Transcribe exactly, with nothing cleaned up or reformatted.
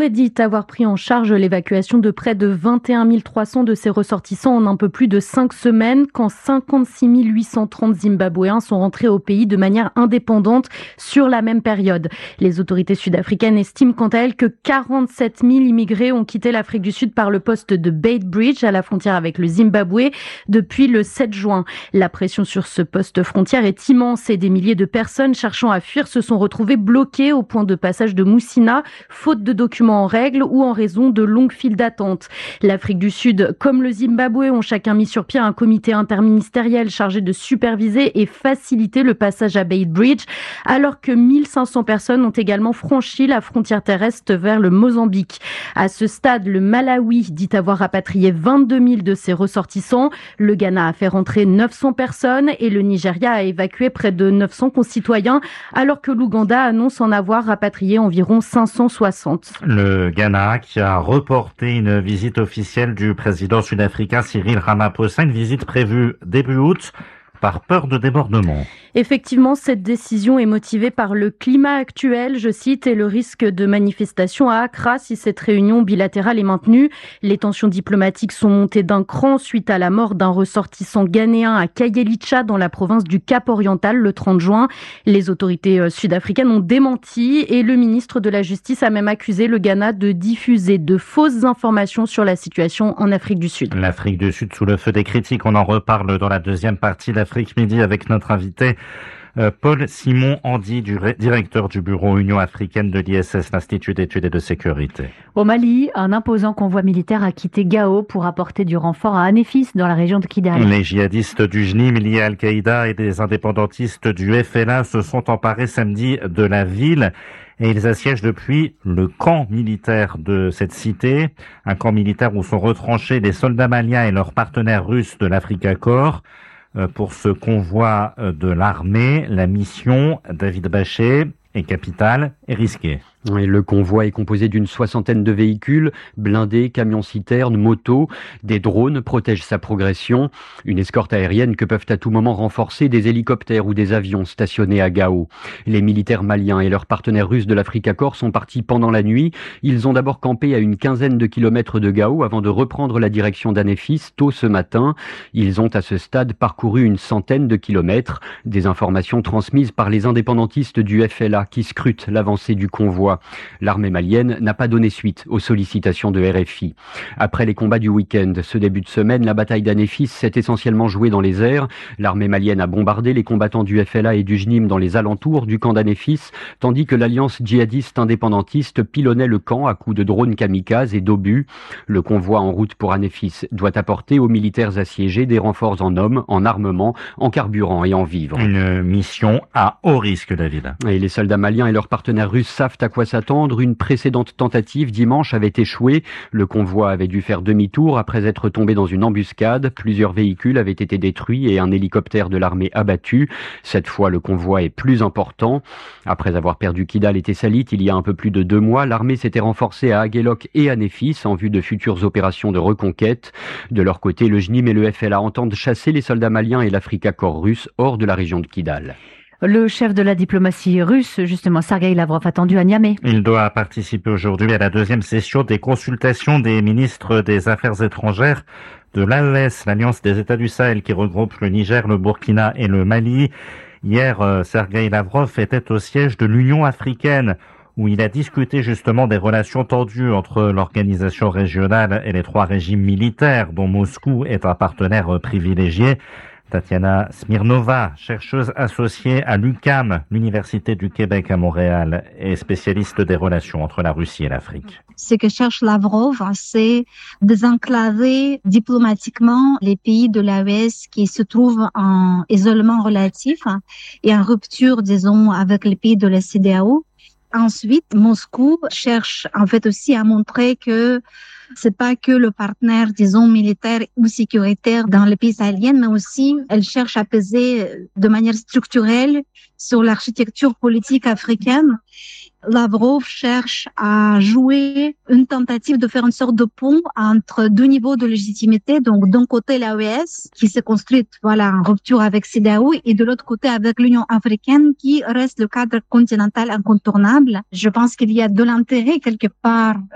Dit avoir pris en charge l'évacuation de près de vingt et un mille trois cents de ses ressortissants en un peu plus de cinq semaines, quand cinquante-six mille huit cent trente Zimbabwéens sont rentrés au pays de manière indépendante sur la même période. Les autorités sud-africaines estiment quant à elles que quarante-sept mille immigrés ont quitté l'Afrique du Sud par le poste de Beitbridge à la frontière avec le Zimbabwe depuis le sept juin. La pression sur ce poste frontière est immense et des milliers de personnes cherchant à fuir se sont retrouvées bloquées au point de passage de Moussina, faute de documents en règle ou en raison de longues files d'attente. L'Afrique du Sud, comme le Zimbabwe, ont chacun mis sur pied un comité interministériel chargé de superviser et faciliter le passage à Beitbridge, alors que mille cinq cents personnes ont également franchi la frontière terrestre vers le Mozambique. À ce stade, le Malawi dit avoir rapatrié vingt-deux mille de ses ressortissants. Le Ghana a fait rentrer neuf cents personnes et le Nigeria a évacué près de neuf cents concitoyens, alors que l'Ouganda annonce en avoir rapatrié environ cinq cent soixante. Le Ghana qui a reporté une visite officielle du président sud-africain Cyril Ramaphosa, une visite prévue début août, par peur de débordement. Effectivement, cette décision est motivée par le climat actuel, je cite, et le risque de manifestations à Accra si cette réunion bilatérale est maintenue. Les tensions diplomatiques sont montées d'un cran suite à la mort d'un ressortissant ghanéen à Kayelithia dans la province du Cap-Oriental le trente juin. Les autorités sud-africaines ont démenti et le ministre de la Justice a même accusé le Ghana de diffuser de fausses informations sur la situation en Afrique du Sud. L'Afrique du Sud sous le feu des critiques, on en reparle dans la deuxième partie d'Afrique Midi avec notre invité Paul Simon-Andy, directeur du bureau Union africaine de l'I S S, l'Institut d'études et de sécurité. Au Mali, un imposant convoi militaire a quitté Gao pour apporter du renfort à Anéfis dans la région de Kidal. Les djihadistes du J N I M liés à Al-Qaïda et des indépendantistes du F L A se sont emparés samedi de la ville et ils assiègent depuis le camp militaire de cette cité, un camp militaire où sont retranchés les soldats maliens et leurs partenaires russes de l'Africa Corps. Pour ce convoi de l'armée, la mission David Bachet est capitale et risquée. Et le convoi est composé d'une soixantaine de véhicules, blindés, camions-citernes, motos. Des drones protègent sa progression. Une escorte aérienne que peuvent à tout moment renforcer des hélicoptères ou des avions stationnés à Gao. Les militaires maliens et leurs partenaires russes de l'Africa Corps sont partis pendant la nuit. Ils ont d'abord campé à une quinzaine de kilomètres de Gao avant de reprendre la direction d'Anéfis tôt ce matin. Ils ont à ce stade parcouru une centaine de kilomètres. Des informations transmises par les indépendantistes du F L A qui scrutent l'avancée du convoi. L'armée malienne n'a pas donné suite aux sollicitations de R F I. Après les combats du week-end, ce début de semaine, la bataille d'Anéfis s'est essentiellement jouée dans les airs. L'armée malienne a bombardé les combattants du F L A et du J N I M dans les alentours du camp d'Anéfis, tandis que l'alliance djihadiste indépendantiste pilonnait le camp à coups de drones kamikazes et d'obus. Le convoi en route pour Anéfis doit apporter aux militaires assiégés des renforts en hommes, en armement, en carburant et en vivres. Une mission à haut risque, David. Et les soldats maliens et leurs partenaires russes savent à quoi s'attendre. Une précédente tentative dimanche avait échoué. Le convoi avait dû faire demi-tour après être tombé dans une embuscade. Plusieurs véhicules avaient été détruits et un hélicoptère de l'armée abattu. Cette fois, le convoi est plus important. Après avoir perdu Kidal et Tessalit il y a un peu plus de deux mois, l'armée s'était renforcée à Aguelok et à Néfis en vue de futures opérations de reconquête. De leur côté, le J N I M et le F L A entendent chasser les soldats maliens et l'Africa Corps russe hors de la région de Kidal. Le chef de la diplomatie russe, justement, Sergueï Lavrov, attendu à Niamey. Il doit participer aujourd'hui à la deuxième session des consultations des ministres des Affaires étrangères de l'A E S, l'Alliance des États du Sahel qui regroupe le Niger, le Burkina et le Mali. Hier, Sergueï Lavrov était au siège de l'Union africaine où il a discuté justement des relations tendues entre l'organisation régionale et les trois régimes militaires dont Moscou est un partenaire privilégié. Tatiana Smirnova, chercheuse associée à l'U Q A M, l'Université du Québec à Montréal, et spécialiste des relations entre la Russie et l'Afrique. Ce que cherche Lavrov, c'est désenclaver diplomatiquement les pays de l'A E S qui se trouvent en isolement relatif et en rupture, disons, avec les pays de la C E D E A O. Ensuite, Moscou cherche en fait aussi à montrer que c'est pas que le partenaire, disons, militaire ou sécuritaire dans les pays sahéliens, mais aussi elle cherche à peser de manière structurelle sur l'architecture politique africaine. Lavrov cherche à jouer une tentative de faire une sorte de pont entre deux niveaux de légitimité. Donc, d'un côté, l'A E S, qui s'est construite, voilà, en rupture avec C E D E A O, et de l'autre côté, avec l'Union africaine, qui reste le cadre continental incontournable. Je pense qu'il y a de l'intérêt quelque part